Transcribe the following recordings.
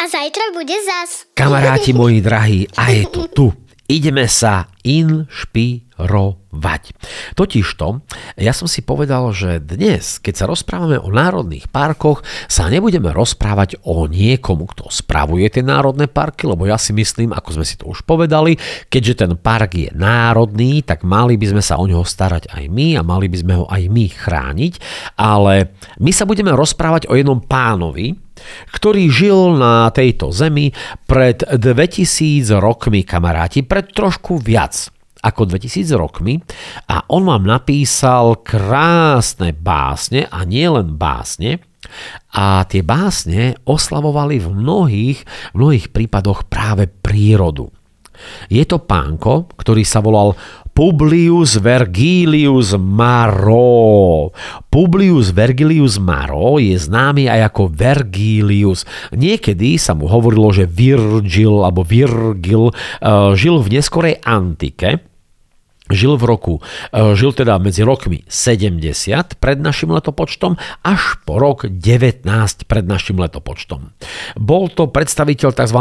A zajtra bude zas. Kamaráti moji drahí, a je to tu. Ideme sa inšpirovať. Totižto, ja som si povedal, že dnes, keď sa rozprávame o národných parkoch, sa nebudeme rozprávať o niekomu, kto spravuje tie národné parky, lebo ja si myslím, ako sme si to už povedali, keďže ten park je národný, tak mali by sme sa o neho starať aj my a mali by sme ho aj my chrániť, ale my sa budeme rozprávať o jednom pánovi, ktorý žil na tejto zemi pred 2000 rokmi, kamaráti, pred trošku viac ako 2000 rokmi, a on vám napísal krásne básne a nie len básne, a tie básne oslavovali v mnohých prípadoch práve prírodu. Je to pánko, ktorý sa volal Publius Vergilius Maro. Publius Vergilius Maro je známy aj ako Vergilius. Niekedy sa mu hovorilo, že Virgil žil v neskorej antike. Žil teda medzi rokmi 70 pred našim letopočtom až po rok 19 pred našim letopočtom. Bol to predstaviteľ tzv.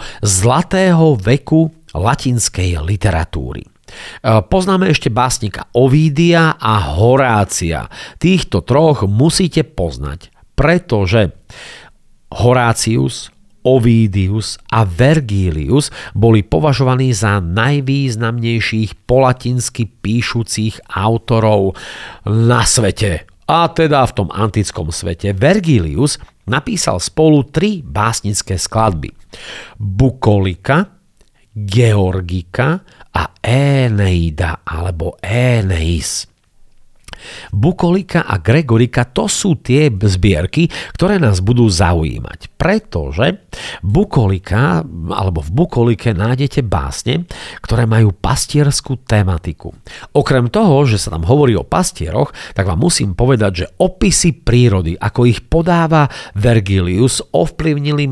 Zlatého veku latinskej literatúry. Poznáme ešte básnika Ovídia a Horácia. Týchto troch musíte poznať, pretože Horácius, Ovídius a Vergilius boli považovaní za najvýznamnejších po latinsky píšucich autorov na svete. A teda v tom antickom svete. Vergilius napísal spolu 3 básnické skladby. Bukolika, Georgika a Eneida alebo Eneis. Bukolika a Gregorika, to sú tie zbierky, ktoré nás budú zaujímať, pretože Bukolika, alebo v Bukolike nájdete básne, ktoré majú pastierskú tematiku. Okrem toho, že sa tam hovorí o pastieroch, tak vám musím povedať, že opisy prírody, ako ich podáva Vergilius, ovplyvnili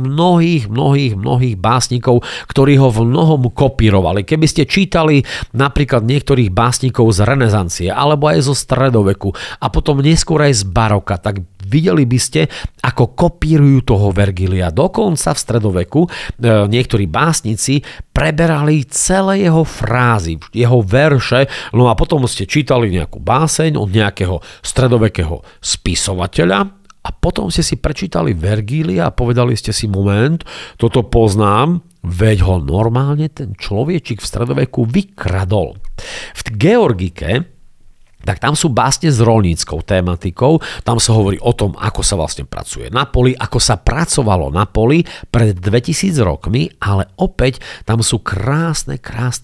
mnohých básnikov, ktorí ho v mnohom kopírovali. Keby ste čítali napríklad niektorých básnikov z renesancie, alebo aj zo stredoveku a potom neskôr aj z baroka, tak videli by ste, ako kopírujú toho Vergilia. Dokonca v stredoveku niektorí básnici preberali celé jeho frázy, jeho verše, no a potom ste čítali nejakú báseň od nejakého stredovekého spisovateľa a potom ste si prečítali Vergilia a povedali ste si, moment, toto poznám, veď ho normálne ten človečik v stredoveku vykradol. V Georgike tak tam sú básne s roľníckou tematikou, tam sa hovorí o tom, ako sa vlastne pracuje na poli, ako sa pracovalo na poli pred 2000 rokmi, ale opäť tam sú krásne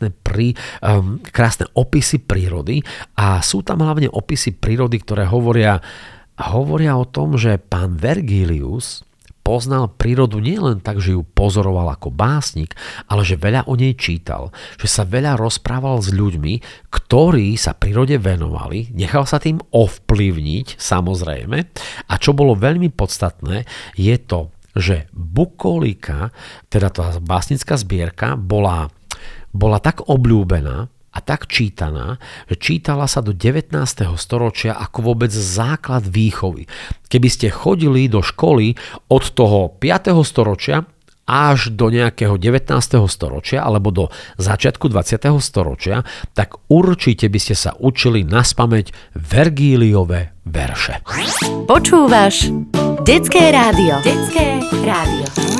opisy prírody a sú tam hlavne opisy prírody, ktoré hovoria o tom, že pán Vergilius poznal prírodu nielen tak, že ju pozoroval ako básnik, ale že veľa o nej čítal, že sa veľa rozprával s ľuďmi, ktorí sa prírode venovali, nechal sa tým ovplyvniť, samozrejme, a čo bolo veľmi podstatné, je to, že Bukolika, teda tá básnická zbierka, bola tak obľúbená a tak čítaná, že čítala sa do 19. storočia ako vôbec základ výchovy. Keby ste chodili do školy od toho 5. storočia až do nejakého 19. storočia alebo do začiatku 20. storočia, tak určite by ste sa učili naspamäť Vergíliove verše. Počúvaš Detské rádio. Detské rádio.